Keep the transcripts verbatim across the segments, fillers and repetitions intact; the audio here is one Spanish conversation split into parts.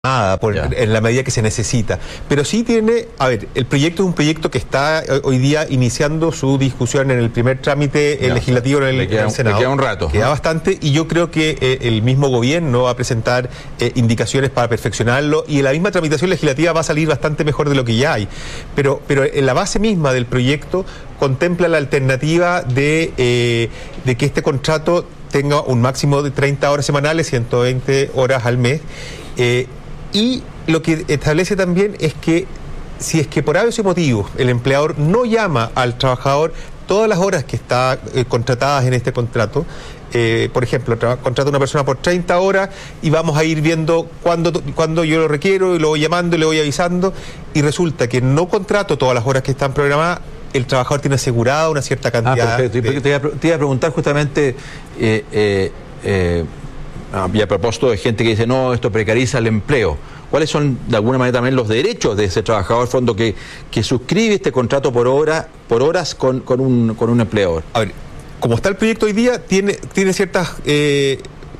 Nada, por, en la medida que se necesita. Pero sí tiene, a ver, el proyecto es un proyecto que está hoy día iniciando su discusión en el primer trámite ya, legislativo en el, queda, en el Senado. Le queda un rato. Queda ¿no? bastante, y yo creo que eh, el mismo gobierno va a presentar eh, indicaciones para perfeccionarlo, y en la misma tramitación legislativa va a salir bastante mejor de lo que ya hay. Pero, pero en la base misma del proyecto contempla la alternativa de, eh, de que este contrato tenga un máximo de treinta horas semanales, ciento veinte horas al mes, eh, y lo que establece también es que si es que por ese motivo el empleador no llama al trabajador todas las horas que está eh, contratadas en este contrato, eh, por ejemplo, contrata a una persona por treinta horas y vamos a ir viendo cuándo, cuándo yo lo requiero, y lo voy llamando y le voy avisando, y resulta que no contrato todas las horas que están programadas, el trabajador tiene asegurada una cierta cantidad. Ah, perfecto. De... Te, iba a, te iba a preguntar justamente... Eh, eh, eh, y a propósito de gente que dice, no, esto precariza el empleo. ¿Cuáles son, de alguna manera, también los derechos de ese trabajador, fondo, que, que suscribe este contrato por hora, por horas con, con, un, con un empleador? A ver, como está el proyecto hoy día, tiene, tiene ciertas eh,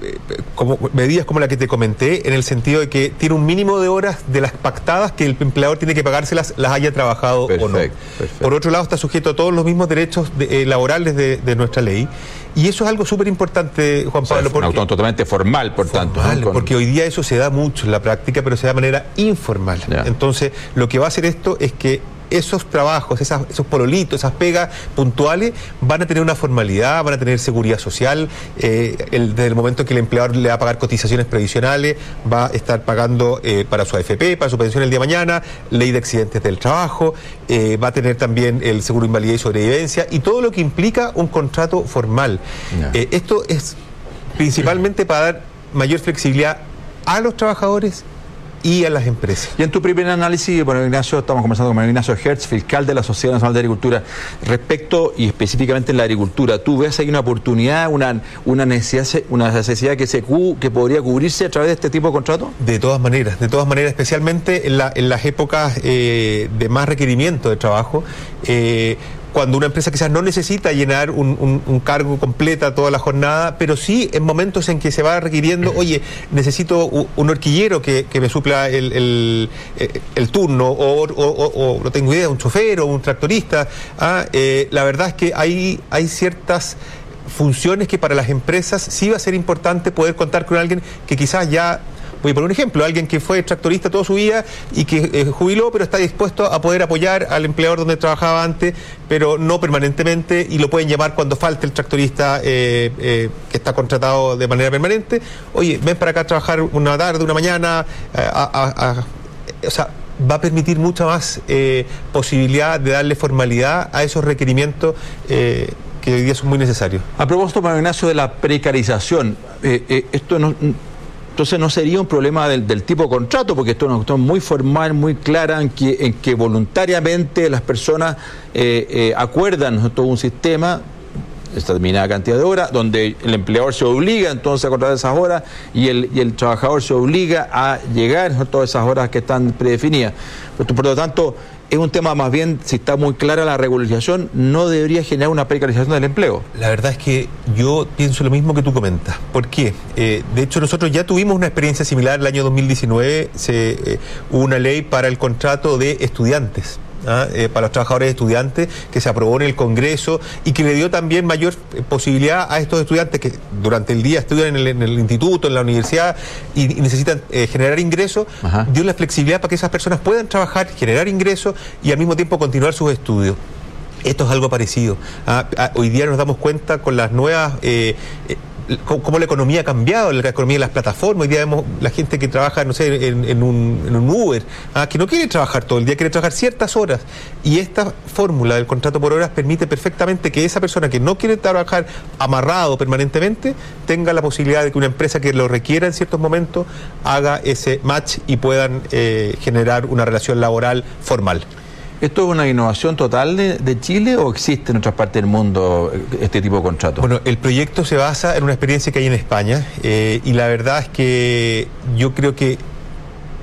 como, medidas como la que te comenté, en el sentido de que tiene un mínimo de horas de las pactadas que el empleador tiene que pagárselas, las haya trabajado perfecto, o no. Perfecto. Por otro lado, está sujeto a todos los mismos derechos de, eh, laborales de, de nuestra ley. Y eso es algo súper importante, Juan Pablo. O sea, es un totalmente formal, por formal, tanto. ¿no? Con... Porque hoy día eso se da mucho en la práctica, pero se da de manera informal. Ya. Entonces, lo que va a hacer esto es que esos trabajos, esas, esos pololitos, esas pegas puntuales, van a tener una formalidad, van a tener seguridad social, eh, el, desde el momento en que el empleador le va a pagar cotizaciones previsionales, va a estar pagando eh, para su A F P, para su pensión el día de mañana, ley de accidentes del trabajo, eh, va a tener también el seguro de invalidez y sobrevivencia, y todo lo que implica un contrato formal. No. Eh, esto es principalmente para dar mayor flexibilidad a los trabajadores y a las empresas. Y en tu primer análisis, bueno, Ignacio, estamos conversando con Manuel Ignacio Hertz, fiscal de la Sociedad Nacional de Agricultura, respecto y específicamente en la agricultura, ¿tú ves ahí una oportunidad, una, una necesidad, una necesidad que se que podría cubrirse a través de este tipo de contrato? De todas maneras, de todas maneras, especialmente en, la, en las épocas eh, de más requerimiento de trabajo, eh, cuando una empresa quizás no necesita llenar un, un, un cargo completa toda la jornada, pero sí en momentos en que se va requiriendo, oye, necesito un horquillero que, que me supla el, el, el turno, o, o, o, o no tengo idea, un chofer o un tractorista. Ah, eh, la verdad es que hay, hay ciertas funciones que para las empresas sí va a ser importante poder contar con alguien que quizás ya... Voy a poner un ejemplo, alguien que fue tractorista toda su vida y que eh, jubiló, pero está dispuesto a poder apoyar al empleador donde trabajaba antes, pero no permanentemente, y lo pueden llamar cuando falte el tractorista eh, eh, que está contratado de manera permanente. Oye, ven para acá a trabajar una tarde, una mañana, eh, a, a, a, o sea, va a permitir mucha más eh, posibilidad de darle formalidad a esos requerimientos eh, que hoy día son muy necesarios. A propósito, Manuel Ignacio, de la precarización, eh, eh, esto no... Entonces no sería un problema del, del tipo de contrato, porque esto es una cuestión muy formal, muy clara, en que, en que voluntariamente las personas eh, eh, acuerdan todo un sistema, esta determinada cantidad de horas, donde el empleador se obliga entonces a contratar esas horas y el, y el trabajador se obliga a llegar a todas esas horas que están predefinidas. Por lo tanto, es un tema más bien, si está muy clara la regularización, no debería generar una precarización del empleo. La verdad es que yo pienso lo mismo que tú comentas. ¿Por qué? Eh, de hecho, nosotros ya tuvimos una experiencia similar el año dos mil diecinueve, se, eh, hubo una ley para el contrato de estudiantes. ¿Ah? Eh, para los trabajadores estudiantes, que se aprobó en el Congreso y que le dio también mayor eh, posibilidad a estos estudiantes que durante el día estudian en el, en el instituto, en la universidad y, y necesitan eh, generar ingresos. Ajá. Dio la flexibilidad para que esas personas puedan trabajar, generar ingresos y al mismo tiempo continuar sus estudios. Esto es algo parecido. Ah, ah, hoy día nos damos cuenta con las nuevas... Eh, eh, cómo la economía ha cambiado, la economía de las plataformas. Hoy día vemos la gente que trabaja, no sé, en, en, un, en un Uber, ah, que no quiere trabajar todo el día, quiere trabajar ciertas horas. Y esta fórmula del contrato por horas permite perfectamente que esa persona que no quiere trabajar amarrado permanentemente tenga la posibilidad de que una empresa que lo requiera en ciertos momentos haga ese match y puedan eh, generar una relación laboral formal. ¿Esto es una innovación total de, de Chile o existe en otras partes del mundo este tipo de contratos? Bueno, el proyecto se basa en una experiencia que hay en España eh, y la verdad es que yo creo que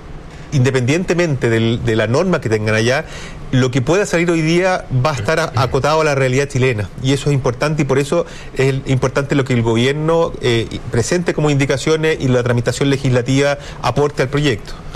independientemente del, de la norma que tengan allá, lo que pueda salir hoy día va a estar a, acotado a la realidad chilena, y eso es importante, y por eso es importante lo que el gobierno eh, presente como indicaciones y la tramitación legislativa aporte al proyecto.